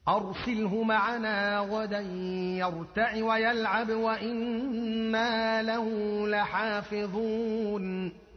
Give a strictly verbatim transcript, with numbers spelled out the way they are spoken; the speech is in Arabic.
أرسله معنا غدا يرتع ويلعب وإنا له لحافظون